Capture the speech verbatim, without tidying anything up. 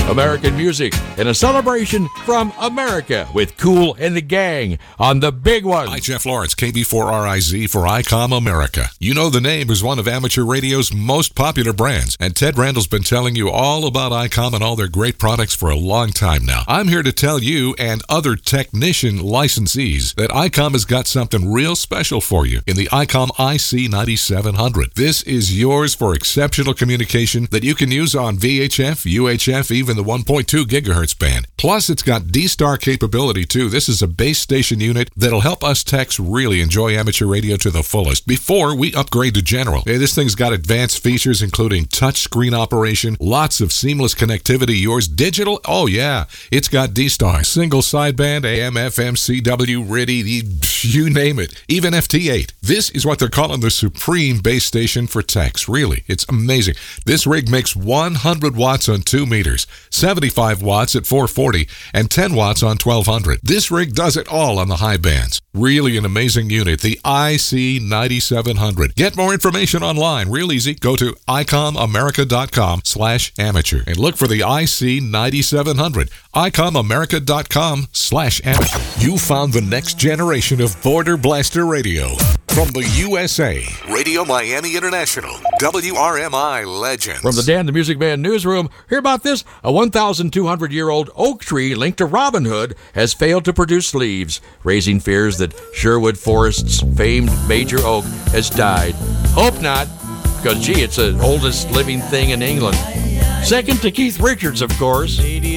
American music and a celebration from America with Kool and the Gang on the big one. Hi, Jeff Lawrence, K B four R I Z for ICOM America. You know the name is one of amateur radio's most popular brands, and Ted Randall's been telling you all about ICOM and all their great products for a long time now. I'm here to tell you and other technician licensees that ICOM has got something real special for you in the ICOM I C ninety-seven hundred. This is yours for exceptional communication that you can use on V H F, U H F, even the one point two gigahertz band. Plus, it's got D-Star capability, too. This is a base station unit that'll help us techs really enjoy amateur radio to the fullest before we upgrade to general. Hey, this thing's got advanced features, including touchscreen operation, lots of seamless connectivity. Yours digital? Oh, yeah. It's got D-Star, single sideband, A M, F M, C W, R I D I, you name it, even F T eight. This is what they're calling the supreme base station for techs. Really, it's amazing. This rig makes one hundred watts on two meters, seventy-five watts at four forty, and ten watts on twelve hundred. This rig does it all on the high bands. Really an amazing unit, the I C ninety-seven hundred. Get more information online, real easy. Go to icomamerica.com slash amateur and look for the I C ninety-seven hundred. icomamerica.com slash amateur. You found the next generation of Border Blaster radio. From the U S A, Radio Miami International, W R M I legends. From the Dan the Music Man newsroom, hear about this. A one thousand two hundred year old oak tree linked to Robin Hood has failed to produce leaves, raising fears that Sherwood Forest's famed major oak has died. Hope not, because, gee, it's the oldest living thing in England. Second to Keith Richards, of course.